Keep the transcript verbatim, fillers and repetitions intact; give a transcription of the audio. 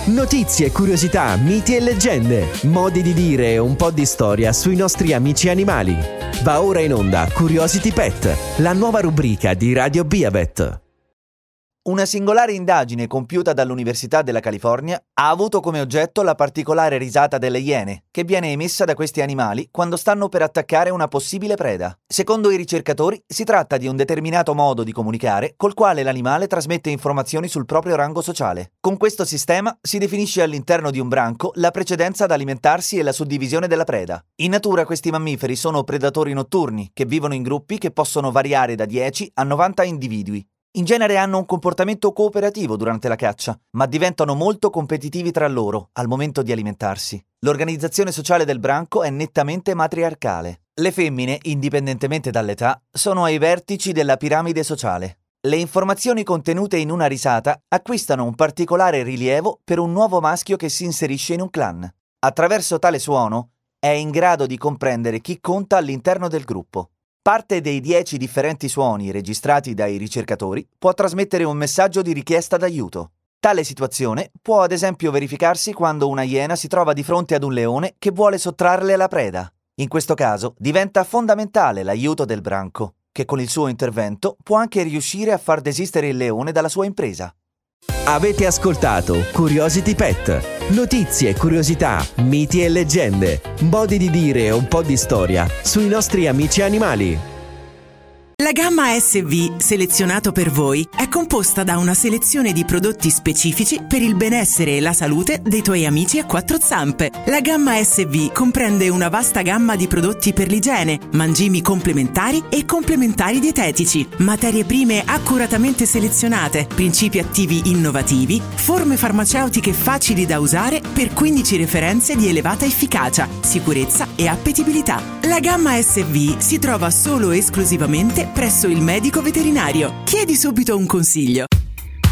Notizie, curiosità, miti e leggende, modi di dire e un po' di storia sui nostri amici animali. Va ora in onda Curiosity Pet, la nuova rubrica di Radio Beavet. Una singolare indagine compiuta dall'Università della California ha avuto come oggetto la particolare risata delle iene, che viene emessa da questi animali quando stanno per attaccare una possibile preda. Secondo i ricercatori, si tratta di un determinato modo di comunicare col quale l'animale trasmette informazioni sul proprio rango sociale. Con questo sistema si definisce all'interno di un branco la precedenza ad alimentarsi e la suddivisione della preda. In natura questi mammiferi sono predatori notturni, che vivono in gruppi che possono variare da dieci a novanta individui. In genere hanno un comportamento cooperativo durante la caccia, ma diventano molto competitivi tra loro al momento di alimentarsi. L'organizzazione sociale del branco è nettamente matriarcale. Le femmine, indipendentemente dall'età, sono ai vertici della piramide sociale. Le informazioni contenute in una risata acquistano un particolare rilievo per un nuovo maschio che si inserisce in un clan. Attraverso tale suono è in grado di comprendere chi conta all'interno del gruppo. Parte dei dieci differenti suoni registrati dai ricercatori può trasmettere un messaggio di richiesta d'aiuto. Tale situazione può ad esempio verificarsi quando una iena si trova di fronte ad un leone che vuole sottrarle la preda. In questo caso diventa fondamentale l'aiuto del branco, che con il suo intervento può anche riuscire a far desistere il leone dalla sua impresa. Avete ascoltato Curiosity Pet. Notizie, curiosità, miti e leggende, modi di dire e un po' di storia sui nostri amici animali. La gamma S V, selezionato per voi, è composta da una selezione di prodotti specifici per il benessere e la salute dei tuoi amici a quattro zampe. La gamma S V comprende una vasta gamma di prodotti per l'igiene, mangimi complementari e complementari dietetici, materie prime accuratamente selezionate, principi attivi innovativi, forme farmaceutiche facili da usare per quindici referenze di elevata efficacia, sicurezza e appetibilità. La gamma S V si trova solo e esclusivamente presso il medico veterinario. Chiedi subito un consiglio.